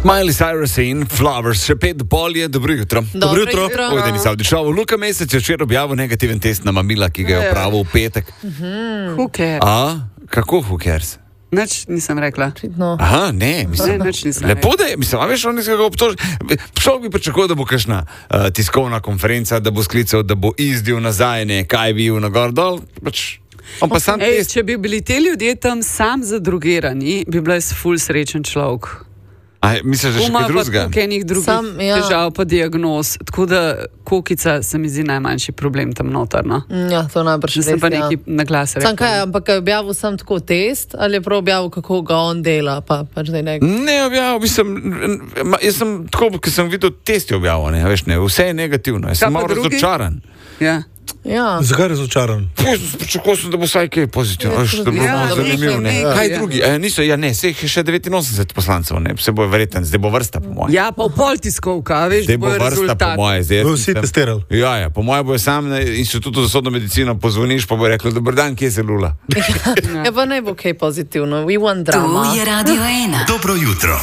Miley Cyrus in Flowers, še 5:30 je, dobro jutro. Dobro jutro. Ojden iz Avdišovo. Luka Mesec je včeraj objavil negativen test na mamila, ki ga je opravil v petek. Who cares? Kako who cares? Nič nisem rekla. Aha, ne, mislim, nič nisem lepo da je, mislim, a veš, on nekaj obtoži. Šel bi pričakoval, da bo kakšna tiskovna konferenca, da bo sklical, da bo izdil nazaj, kaj bi bil na gor dol, pač. Če bi bili te ljudje tam sam zadrogirani, bi bila jaz ful srečen človek. Misliš, da še kaj drugega? Ima pa enih drugih težav pa diagnoz, tako da kokica se mi zdi najmanjši problem tam noter, no? Ja, to najbrž res, sem pa nekaj na glas rekla. Sam kaj, ampak je objavil sam tako test, ali je prav objavil, kako ga on dela, pa pač zdaj nekaj? Ne objavil, jaz sem tako, ker sem videl testi objavil, ne, veš, ne, vse je negativno, jaz sem malo razočaran. Ja. Zakaj razočaran? Pričakoval sem, da bo vsaj kaj pozitivno, da bo malo zanimiv, ne. Kaj drugi? Sej jih je še 89 poslancev, ne, vse bo verjetno, zdaj bo vrsta po moje. Ja, pa v pol tiskovka, veš, zdaj bo vrsta po moje. Bo vsi testirali. Ja, po moje bo sam na Inštitutu za sodno medicino pozvoniš, pa bo rekel, dober dan, kje se lula. Ja, pa ne bo kaj pozitivno, we want drama. To je Radio 1. Dobro jutro.